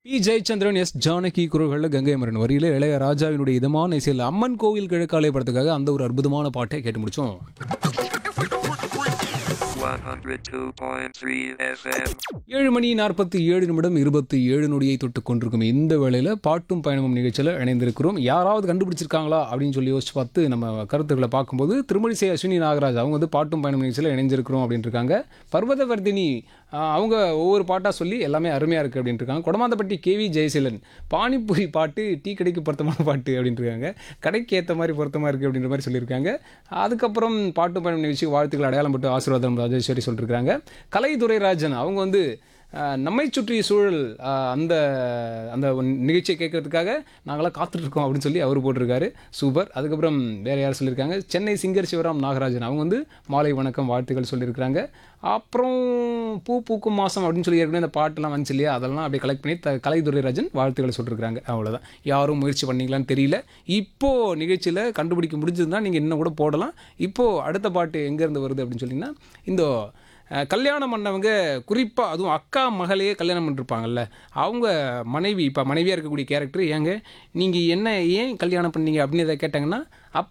B Jayachandran S Janaki குரல்களில் கங்கை அமரன் வரியில இளையராஜாவினுடைய இதமான இசையில் அம்மன் கோவில் கிழக்காலை படத்துக்காக அந்த ஒரு அற்புதமான பாட்டை கேட்டு முடிச்சோம். 102.3 FM. 7 மணி 47 நிமிடம் 27 நொடியை தொட்டு கொண்டிருக்கும் இந்த வேளையில் பாட்டும் பயணமும் நிகழ்ச்சியில் இணைந்திருக்கிறோம். யாராவது கண்டுபிடிச்சிருக்காங்களா அப்படின்னு சொல்லி யோசிச்சு பார்த்து நம்ம கருத்துக்களை பார்க்கும்போது திருமழிசை அஸ்வினி நாகராஜ் அவங்க வந்து பாட்டும் பயணம் நிகழ்ச்சியில் இணைஞ்சிருக்கிறோம் அப்படின்ட்டு இருக்காங்க. பர்வதவர்தினி அவங்க ஒவ்வொரு பாட்டாக சொல்லி எல்லாமே அருமையாக இருக்குது அப்படின்ட்டு இருக்காங்க. கொடமாந்தப்பட்டி கேவி ஜெயசீலன் பானிபூரி பாட்டு டீ கடைக்கு பொருத்தமான பாட்டு அப்படின்ட்டு இருக்காங்க. கடைக்கு ஏற்ற மாதிரி பொருத்தமாக இருக்குது அப்படின்ற மாதிரி சொல்லியிருக்காங்க. அதுக்கப்புறம் பாட்டும் பயணம் நிகழ்ச்சி வாழ்த்துக்கள் அடையாளம் பட்டு ஆசீர்வாதம் ராஜேஸ்வரி சொல்லியிருக்காங்க. கலைதுரைராஜன் அவங்க வந்து நம்மை சுற்றிய சூழல் அந்த அந்த நிகழ்ச்சியை கேட்கறதுக்காக நாங்களாம் காத்துட்ருக்கோம் அப்படின்னு சொல்லி அவர் போட்டிருக்காரு. சூப்பர். அதுக்கப்புறம் வேறு யார் சொல்லியிருக்காங்க, சென்னை சிங்கர் சிவராம் நாகராஜன் அவங்க வந்து மாலை வணக்கம் வாழ்த்துக்கள் சொல்லியிருக்கிறாங்க. அப்புறம் பூ பூக்கும் மாதம் அப்படின்னு சொல்லி ஏற்கனவே அந்த பாட்டெல்லாம் வந்துச்சு இல்லையா, அதெல்லாம் அப்படியே கலெக்ட் பண்ணி கலைதுரைராஜன் வாழ்த்துக்களை சொல்லியிருக்காங்க. அவ்வளோதான். யாரும் முயற்சி பண்ணிங்களான்னு தெரியல. இப்போது நிகழ்ச்சியில் கண்டுபிடிக்க முடிஞ்சதுன்னா நீங்கள் இன்னும் கூட போடலாம். இப்போது அடுத்த பாட்டு எங்கேருந்து வருது அப்படின்னு சொன்னீங்கன்னா, இந்த கல்யாணம் பண்ணவங்க குறிப்பாக அதுவும் அக்கா மகளையே கல்யாணம் பண்ணிருப்பாங்கல்ல, அவங்க மனைவி இப்போ மனைவியாக இருக்கக்கூடிய கேரக்டர் ஏங்க நீங்கள் என்ன ஏன் கல்யாணம் பண்ணீங்க அப்படின்னு இதை கேட்டாங்கன்னா, அப்போ